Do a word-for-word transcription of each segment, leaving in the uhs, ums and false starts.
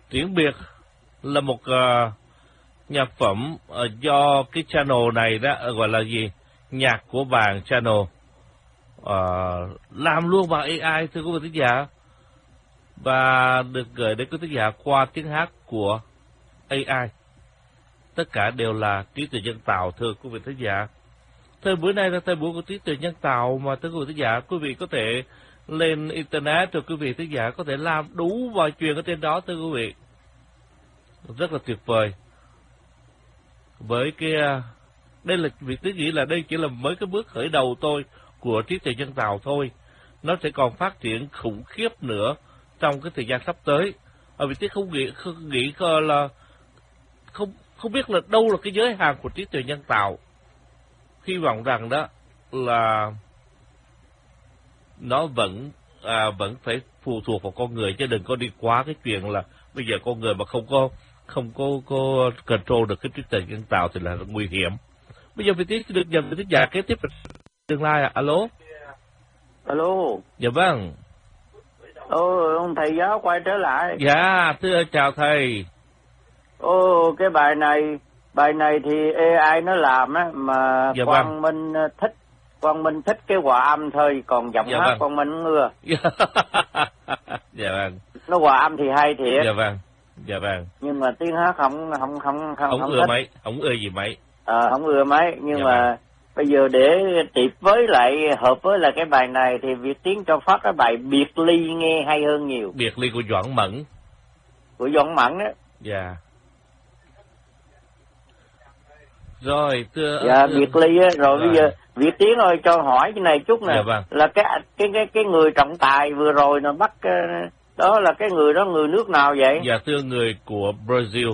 Tiếng Biệt là một uh, nhạc phẩm uh, do cái channel này đó uh, gọi là gì? Nhạc của bạn channel uh, làm luôn bằng a i, thưa quý vị thính giả, và được gửi đến quý thính giả qua tiếng hát của a i. Tất cả đều là trí tuệ nhân tạo, thưa quý vị thính giả. Thời buổi này là thời buổi của trí tuệ nhân tạo mà, thưa quý vị thính giả, quý vị có thể lên internet rồi quý vị thính giả có thể làm đủ mọi chuyện ở trên đó, thưa quý vị. Rất là tuyệt vời. Với cái đây là việc tôi nghĩ là đây chỉ là mới cái bước khởi đầu thôi của trí tuệ nhân tạo thôi. Nó sẽ còn phát triển khủng khiếp nữa trong cái thời gian sắp tới. Ở vì tôi không nghĩ không nghĩ là không không biết là đâu là cái giới hạn của trí tuệ nhân tạo. Hy vọng rằng đó là nó vẫn à, vẫn phải phụ thuộc vào con người, chứ đừng có đi quá cái chuyện là bây giờ con người mà không có không có có control được cái trí tuệ nhân tạo thì là nguy hiểm. Bây giờ vị trí được nhận vị trí giả kế tiếp tương lai à? Alo. Alo. Dạ vâng. Ô, ông thầy giáo quay trở lại. Dạ, thưa chào thầy. Ô, cái bài này bài này thì a i nó làm á, mà dạ Quang vâng. Minh thích Quang Minh thích cái hòa âm thôi, còn giọng dạ hát vâng. Quang Minh không ưa. Dạ vâng. Nó hòa âm thì hay thiệt. Dạ vâng. Dạ vâng. Nhưng mà tiếng hát không không không không không, không ưa thích. mấy, không ưa gì mấy. Ờ, à, không ưa mấy, nhưng dạ mà vâng. bây giờ để tiệp với lại hợp với lại cái bài này thì Việt Tiến cho phát cái bài Biệt Ly nghe hay hơn nhiều. Biệt Ly của Doãn Mẫn. Của Doãn Mẫn đó. Dạ. Rồi thưa. Dạ, thưa... Biệt Ly á, rồi, rồi bây giờ Việt Tiến ơi cho hỏi cái này chút nè. Dạ vâng. Là cái cái cái cái người trọng tài vừa rồi nó bắt đó là cái người đó người nước nào vậy? Dạ thưa, người của Brazil.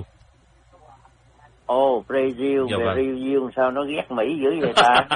Ồ, oh, Brazil, dạ vâng. Brazil sao nó ghét Mỹ dữ vậy ta?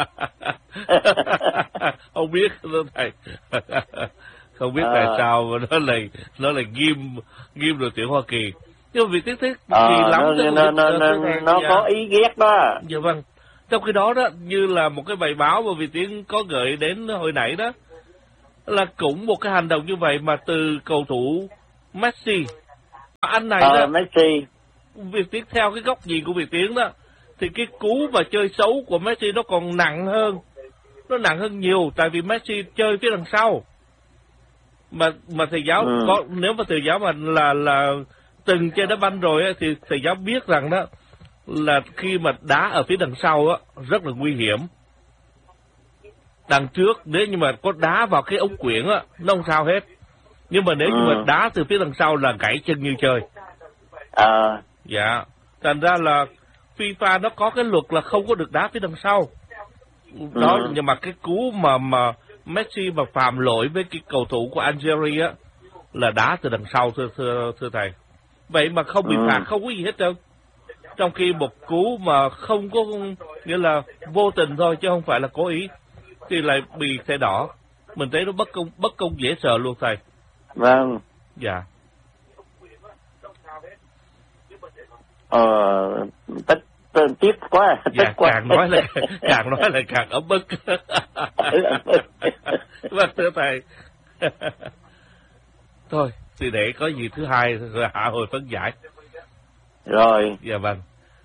Không biết thầy. Không biết à. tại sao mà nó lại nó lại ghim ghim đội tuyển Hoa Kỳ. Nhưng mà vì tiếc tiếc à, kỳ lắm, nó nó nó, nó, nó có ý ghét đó. Dạ vâng. Trong khi đó đó, như là một cái bài báo mà Việt Tiến có gửi đến hồi nãy đó, là cũng một cái hành động như vậy mà từ cầu thủ Messi. Anh này à, đó, Messi. Việt Tiến theo cái góc nhìn của Việt Tiến đó, thì cái cú mà chơi xấu của Messi nó còn nặng hơn. Nó nặng hơn nhiều, tại vì Messi chơi phía đằng sau. Mà mà thầy giáo ừ. có nếu mà thầy giáo mà là là từng chơi đá banh rồi ấy, thì thầy giáo biết rằng đó là khi mà đá ở phía đằng sau á rất là nguy hiểm. Đằng trước nếu như mà có đá vào cái ống quyển á nó không sao hết. Nhưng mà nếu ừ. như mà đá từ phía đằng sau là gãy chân như chơi. À. Dạ. Thành ra là FIFA nó có cái luật là không có được đá phía đằng sau. Đó, ừ. nhưng mà cái cú mà mà Messi mà phạm lỗi với cái cầu thủ của Algeria á là đá từ đằng sau, thưa thưa thưa thầy. Vậy mà không bị ừ. phạt, không có gì hết trơn. Trong khi một cú mà không có, nghĩa là vô tình thôi chứ không phải là cố ý, thì lại bị thẻ đỏ. Mình thấy nó bất công, bất công dễ sợ luôn thầy. Vâng. Dạ. Ờ, tích tiếc quá, dạ, tích quá. càng nói là càng nói là càng ấm ức. Vâng thưa thầy. Thôi thì để có gì thứ hai rồi hạ hồi phân giải. Rồi. Dạ vâng.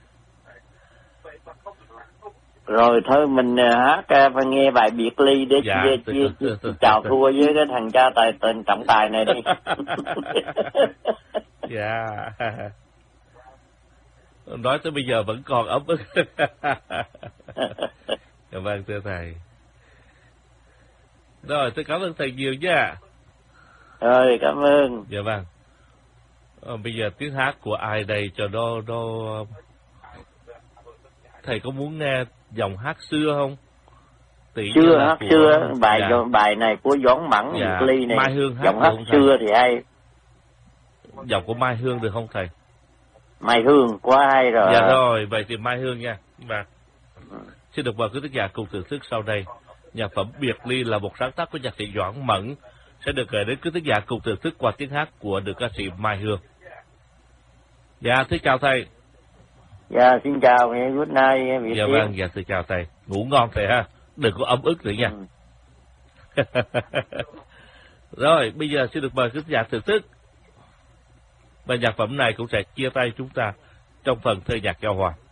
Rồi thôi mình hát phải nghe bài Biệt Ly để dạ, chia, chia, chia, chia chào thua với cái thằng cha tài tình trọng tài này đi. Dạ. Nói tới bây giờ vẫn còn ấm ức. Dạ vâng thưa thầy. Rồi tôi cảm ơn thầy nhiều nha. Rồi cảm ơn. Dạ vâng. À, bây giờ tiếng hát của ai đây cho nó nó thầy có muốn nghe dòng hát xưa không? Tỷ xưa hát của... xưa bài dạ. bài này của Doãn Mẫn dạ. Biệt Ly này. Mai Hương hát dòng hát xưa thì hay. Dòng của Mai Hương được không thầy? Mai Hương quá hay rồi. Dạ rồi, vậy thì Mai Hương nha. Và xin được mời quý thính giả cùng thưởng thức sau đây. Nhạc phẩm Biệt Ly là một sáng tác của nhạc sĩ Doãn Mẫn, sẽ được gửi đến quý thính giả cùng thưởng thức qua tiếng hát của nữ ca sĩ Mai Hương. Dạ, thưa chào thầy. Dạ, xin chào, good night. Việt dạ Tiến. vâng, dạ thưa chào thầy. Ngủ ngon thầy ha, đừng có ấm ức nữa nha. Ừ. Rồi, bây giờ xin được mời quý thính giả thưởng thức Và nhạc phẩm này cũng sẽ chia tay chúng ta trong phần thơ nhạc giao hòa.